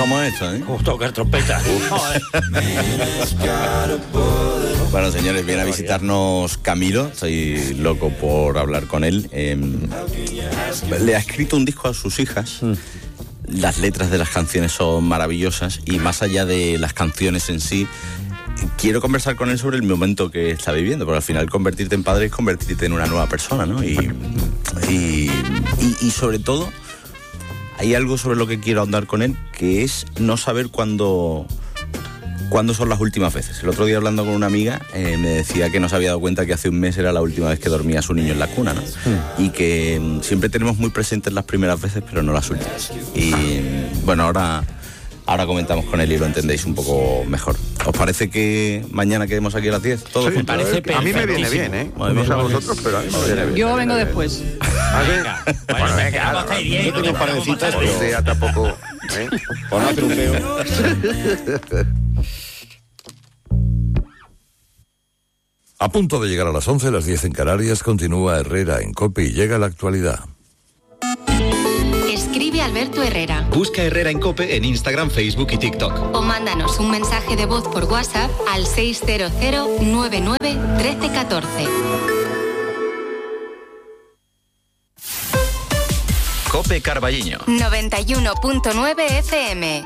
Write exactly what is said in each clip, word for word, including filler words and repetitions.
somos estos, ¿eh? Como tocar trompeta. Bueno, señores, viene a visitarnos Camilo. Estoy loco por hablar con él. Eh, le ha escrito un disco a sus hijas. Mm. Las letras de las canciones son maravillosas y más allá de las canciones en sí, quiero conversar con él sobre el momento que está viviendo, porque al final convertirte en padre es convertirte en una nueva persona, ¿no? Y, y, y, y sobre todo, hay algo sobre lo que quiero ahondar con él, que es no saber cuándo, cuándo son las últimas veces. El otro día, hablando con una amiga, eh, me decía que no se había dado cuenta que hace un mes era la última vez que dormía su niño en la cuna, ¿no? Mm. Y que mm, siempre tenemos muy presentes las primeras veces, pero no las últimas. Y bueno, ahora... Ahora comentamos con él y lo entendéis un poco mejor. ¿Os parece que mañana quedemos aquí a las diez? Todo sí, parece a mí me viene bien, ¿eh? Muy bien. No sé a vosotros, pero a mí me viene bien. Yo vengo después. Venga, bueno, venga, ahora, vamos, yo tengo un par de citas, pero sea tampoco, ¿eh? O no trupeo. A punto de llegar a las once, las diez en Canarias, continúa Herrera en COPE y llega la actualidad. Escribe Alberto Herrera. Busca Herrera en COPE en Instagram, Facebook y TikTok. O mándanos un mensaje de voz por WhatsApp al seis cero cero nueve nueve uno tres uno cuatro. COPE Carballiño. noventa y uno punto nueve F M.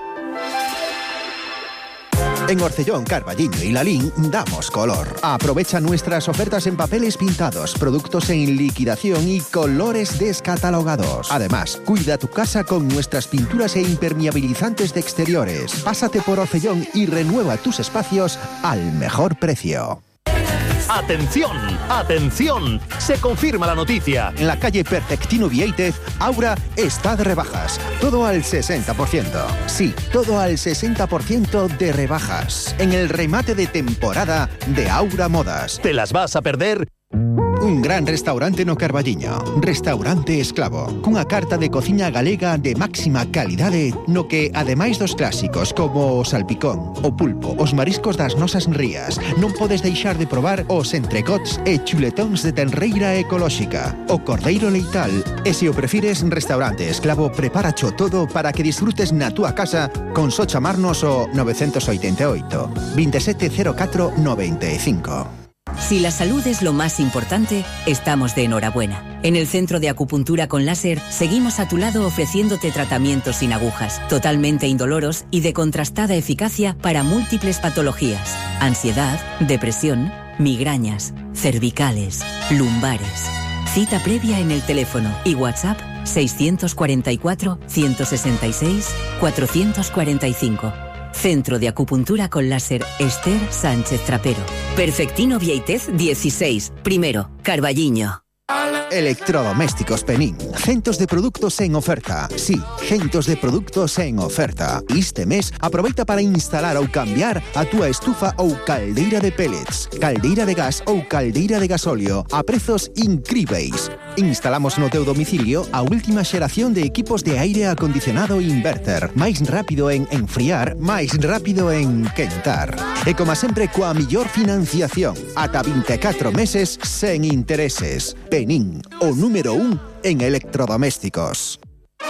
En Orcellón, Carballiño y Lalín damos color. Aprovecha nuestras ofertas en papeles pintados, productos en liquidación y colores descatalogados. Además, cuida tu casa con nuestras pinturas e impermeabilizantes de exteriores. Pásate por Orcellón y renueva tus espacios al mejor precio. ¡Atención! ¡Atención! Se confirma la noticia. En la calle Perfectino Vieitez, Aura está de rebajas. Todo al sesenta por ciento. Sí, todo al sesenta por ciento de rebajas. En el remate de temporada de Aura Modas. ¿Te las vas a perder? Un gran restaurante no Carballiño, Restaurante Esclavo, cunha carta de cociña galega de máxima calidade, no que, ademais dos clásicos como o salpicón, o pulpo, os mariscos das nosas rías, non podes deixar de probar os entrecots e chuletóns de tenreira ecolóxica, o cordeiro leital, e se o prefires, Restaurante Esclavo preparacho todo para que disfrutes na túa casa con só chamarnos o nove oito oito, veintisiete cero catro noventa y cinco. Si la salud es lo más importante, estamos de enhorabuena. En el Centro de Acupuntura con Láser seguimos a tu lado ofreciéndote tratamientos sin agujas, totalmente indoloros y de contrastada eficacia para múltiples patologías: ansiedad, depresión, migrañas, cervicales, lumbares. Cita previa en el teléfono y WhatsApp seiscientos cuarenta y cuatro, ciento sesenta y seis, cuatrocientos cuarenta y cinco. Centro de Acupuntura con Láser Esther Sánchez Trapero. Perfectino Vieitez dieciséis, primero, Carballiño. Electrodomésticos Penín. Centos de productos en oferta. Sí, centos de productos en oferta. Este mes aproveita para instalar ou cambiar a túa estufa ou caldeira de pellets, caldeira de gas ou caldeira de gasóleo a prezos incríveis. Instalamos no teu domicilio a última xeración de equipos de aire acondicionado inverter. Máis rápido en enfriar, máis rápido en quentar. E como sempre, coa millor financiación. Ata vinte e catro meses sen intereses. Penín, o número un en electrodomésticos.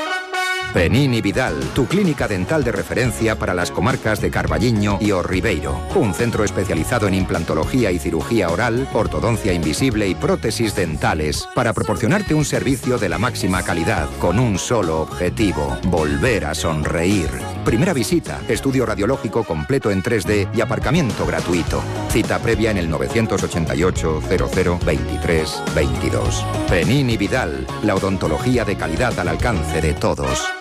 Penín y Vidal, tu clínica dental de referencia para las comarcas de Carballiño y O Ribeiro. Un centro especializado en implantología y cirugía oral, ortodoncia invisible y prótesis dentales para proporcionarte un servicio de la máxima calidad con un solo objetivo: volver a sonreír. Primera visita, estudio radiológico completo en tres D y aparcamiento gratuito. Cita previa en el nueve ocho ocho, cero cero, veintitrés, veintidós. Penín y Vidal, la odontología de calidad al alcance de todos.